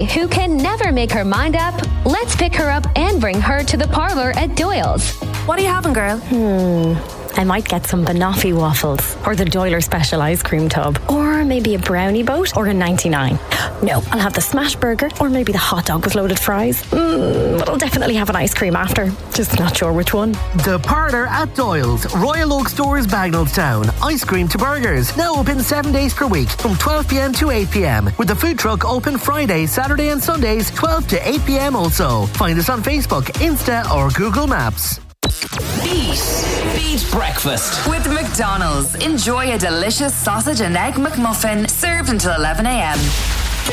who can never make her mind up? Let's pick her up and bring her to the parlour at Doyle's. What are you having, girl? I might get some banoffee waffles or the Doyler Special Ice Cream Tub, or maybe a brownie boat or a 99. No, I'll have the smash burger or maybe the hot dog with loaded fries. But I'll definitely have an ice cream after. Just not sure which one. The Parlour at Doyle's, Royal Oak Stores, Bagnallstown. Ice cream to burgers. Now open 7 days per week from 12 p.m. to 8 p.m. with the food truck open Friday, Saturday and Sundays 12 to 8 p.m. also. Find us on Facebook, Insta or Google Maps. Beat breakfast With McDonald's. Enjoy a delicious sausage and egg McMuffin served until 11 a.m.